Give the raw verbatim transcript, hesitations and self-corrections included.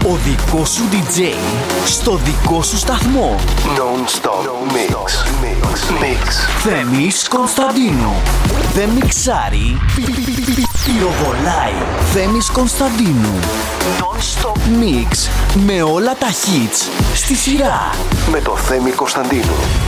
Ο δικός σου ντι τζέι στο δικό σου σταθμό. Non-stop mix. Mix. Θέμης Κωνσταντίνου. Δεν μιξάρει, πυροβολάει. Θέμης Κωνσταντίνου. Non-stop mix. Με όλα τα hits στη σειρά. Με το Θέμη Κωνσταντίνου.